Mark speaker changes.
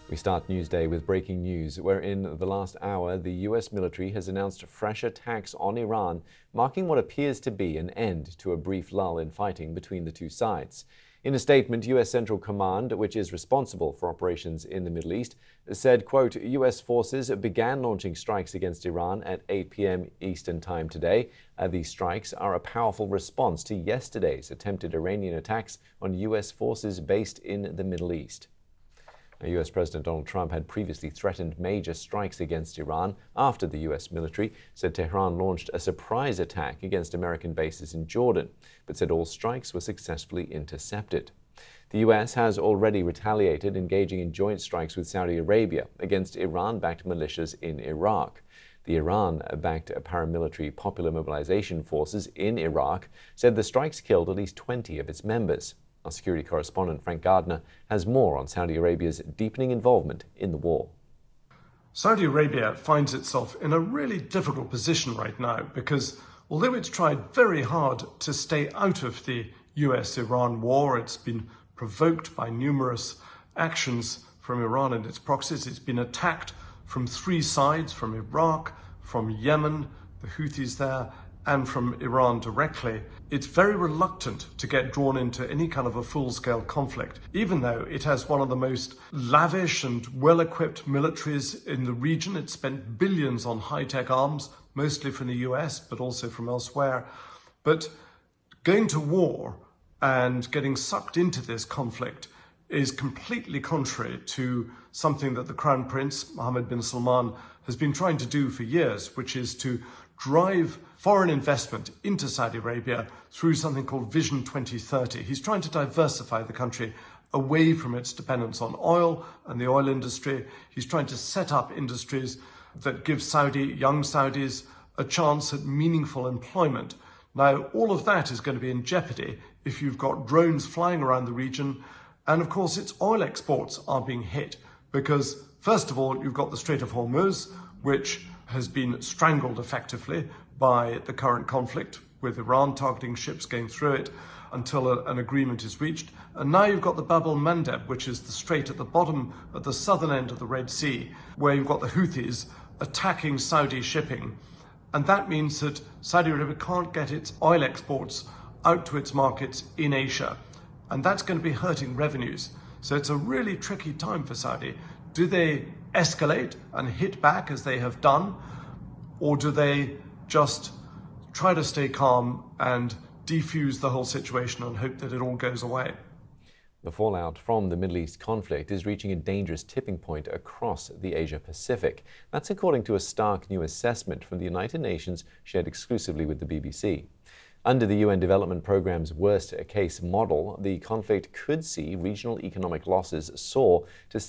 Speaker 1: We start Newsday with breaking news, where in the last hour, the U.S. military has announced fresh attacks on Iran, marking what appears to be an end to a brief lull in fighting between the two sides. In a statement, U.S. Central Command, which is responsible for operations in the Middle East, said, quote, U.S. forces began launching strikes against Iran at 8 p.m. Eastern Time today. These strikes are a powerful response to yesterday's attempted Iranian attacks on U.S. forces based in the Middle East. U.S. President Donald Trump had previously threatened major strikes against Iran after the U.S. military said Tehran launched a surprise attack against American bases in Jordan, but said all strikes were successfully intercepted. The U.S. has already retaliated, engaging in joint strikes with Saudi Arabia against Iran-backed militias in Iraq. The Iran-backed paramilitary Popular Mobilization Forces in Iraq said the strikes killed at least 20 of its members. Our security correspondent Frank Gardner has more on Saudi Arabia's deepening involvement in the war.
Speaker 2: Saudi Arabia finds itself in a really difficult position right now because although it's tried very hard to stay out of the US-Iran war, it's been provoked by numerous actions from Iran and its proxies. It's been attacked from three sides, from Iraq, from Yemen, the Houthis there, and from Iran directly. It's very reluctant to get drawn into any kind of a full-scale conflict, even though it has one of the most lavish and well-equipped militaries in the region. It's spent billions on high-tech arms, mostly from the US, but also from elsewhere. But going to war and getting sucked into this conflict is completely contrary to something that the Crown Prince, Mohammed bin Salman, has been trying to do for years, which is to drive foreign investment into Saudi Arabia through something called Vision 2030. He's trying to diversify the country away from its dependence on oil and the oil industry. He's trying to set up industries that give young Saudis a chance at meaningful employment. Now, all of that is going to be in jeopardy if you've got drones flying around the region. And of course, its oil exports are being hit because, first of all, you've got the Strait of Hormuz, which has been strangled effectively by the current conflict, with Iran targeting ships going through it until an agreement is reached. And now you've got the Bab el-Mandeb, which is the strait at the bottom, at the southern end of the Red Sea, where you've got the Houthis attacking Saudi shipping. And that means that Saudi Arabia can't get its oil exports out to its markets in Asia. And that's going to be hurting revenues. So it's a really tricky time for Saudi. Do they escalate and hit back as they have done? Or do they just try to stay calm and defuse the whole situation and hope that it all goes away?
Speaker 1: The fallout from the Middle East conflict is reaching a dangerous tipping point across the Asia-Pacific. That's according to a stark new assessment from the United Nations shared exclusively with the BBC. Under the UN Development Programme's worst-case model, the conflict could see regional economic losses soar to